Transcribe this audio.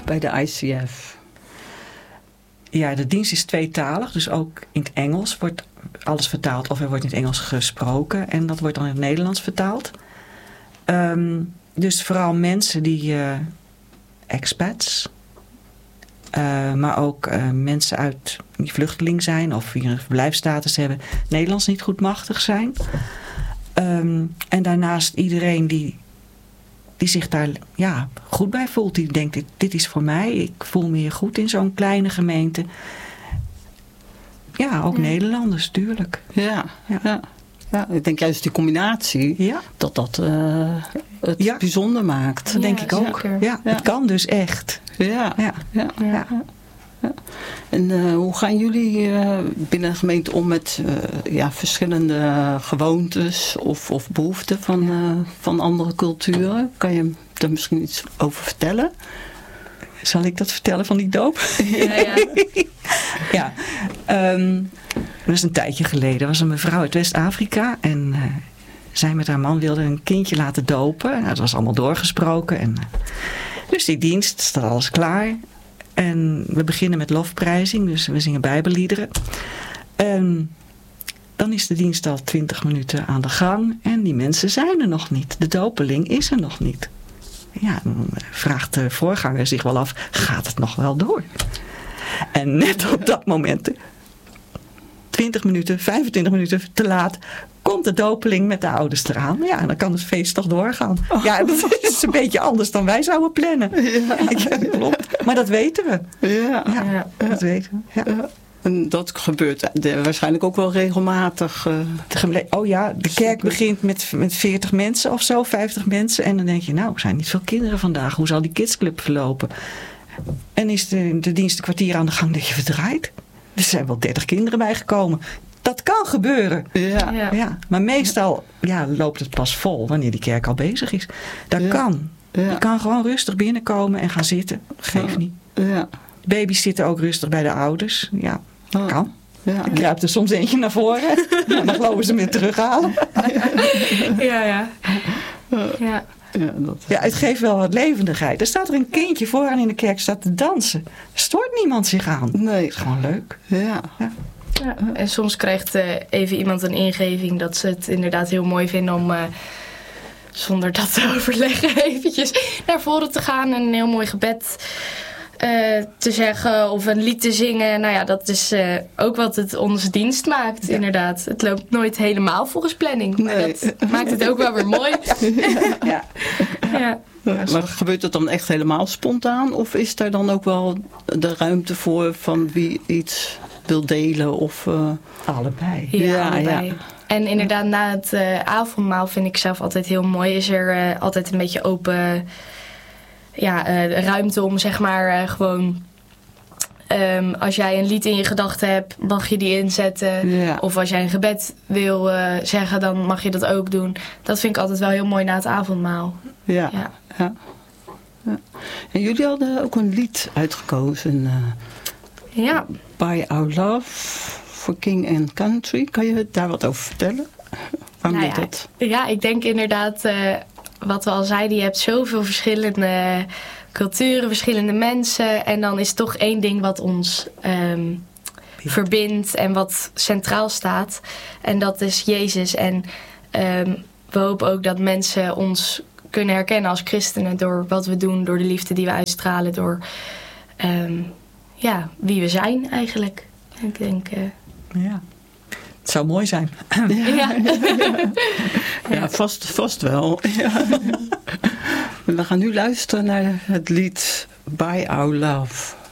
bij de ICF? Ja, de dienst is tweetalig, dus ook in het Engels wordt alles vertaald of er wordt in het Engels gesproken en dat wordt dan in het Nederlands vertaald. Dus vooral mensen die expats, maar ook mensen die vluchteling zijn of die een verblijfsstatus hebben, Nederlands niet goed machtig zijn. En daarnaast iedereen die zich daar goed bij voelt. Die denkt, dit is voor mij. Ik voel me hier goed in zo'n kleine gemeente. Ja, ook Nederlanders, tuurlijk. Ja, ik denk juist die combinatie, dat het bijzonder maakt. Dat denk ik ook. Ja, het kan dus echt. Ja. En hoe gaan jullie binnen de gemeente om met verschillende gewoontes of behoeften van andere culturen? Kan je daar misschien iets over vertellen? Zal ik dat vertellen van die doop? Ja. Dat is een tijdje geleden. Er was een mevrouw uit West-Afrika en zij met haar man wilde een kindje laten dopen. Nou, dat was allemaal doorgesproken. Dus die dienst, staat alles klaar. En we beginnen met lofprijzing, dus we zingen bijbelliederen. En dan is de dienst al 20 minuten aan de gang en die mensen zijn er nog niet. De dopeling is er nog niet. Ja, dan vraagt de voorganger zich wel af, gaat het nog wel door? En net op dat moment, 20 minuten, 25 minuten te laat, komt de dopeling met de ouders eraan. Ja, en dan kan het feest toch doorgaan. Ja, dat is een beetje anders dan wij zouden plannen. Ja, klopt. Maar dat weten we. Ja, dat weten we. Ja. En dat gebeurt waarschijnlijk ook wel regelmatig. De kerk begint met 40 mensen of zo, 50 mensen. En dan denk je, er zijn niet veel kinderen vandaag. Hoe zal die kidsclub verlopen? En is de dienst een kwartier aan de gang dat je verdraait. Er zijn wel 30 kinderen bijgekomen. Dat kan gebeuren. Ja. Maar meestal loopt het pas vol wanneer die kerk al bezig is. Dat kan. Je kan gewoon rustig binnenkomen en gaan zitten. Geeft niet. Ja. Baby's zitten ook rustig bij de ouders. Ja, dat kan. Ja. Dan kruipt er soms eentje naar voren. En dan geloven ze hem weer terughalen. Ja. Ja, het geeft wel wat levendigheid. Er staat er een kindje vooraan in de kerk staat te dansen. Er stoort niemand zich aan. Nee. Het is gewoon leuk. Ja, en soms krijgt even iemand een ingeving dat ze het inderdaad heel mooi vinden om zonder dat te overleggen eventjes naar voren te gaan en een heel mooi gebed te zeggen of een lied te zingen. Nou ja, dat is ook wat het onze dienst maakt, inderdaad. Het loopt nooit helemaal volgens planning, maar dat maakt het ook wel weer mooi. Ja. Maar gebeurt het dan echt helemaal spontaan? Of is daar dan ook wel de ruimte voor van wie iets wil delen? Of, Allebei. Ja, allebei. Ja. En inderdaad, na het avondmaal vind ik zelf altijd heel mooi. Is er altijd een beetje open ruimte om zeg maar gewoon... als jij een lied in je gedachten hebt, mag je die inzetten. Ja. Of als jij een gebed wil zeggen, dan mag je dat ook doen. Dat vind ik altijd wel heel mooi na het avondmaal. Ja. En jullie hadden ook een lied uitgekozen. By Our Love for King and Country. Kan je daar wat over vertellen? Waarom dat? Ja, ik denk inderdaad, wat we al zeiden, je hebt zoveel verschillende culturen, verschillende mensen. En dan is toch één ding wat ons verbindt en wat centraal staat. En dat is Jezus. En we hopen ook dat mensen ons kunnen herkennen als christenen door wat we doen, door de liefde die we uitstralen, door wie we zijn eigenlijk. Ik denk... Het zou mooi zijn. Ja, vast wel. Ja. We gaan nu luisteren naar het lied By Our Love.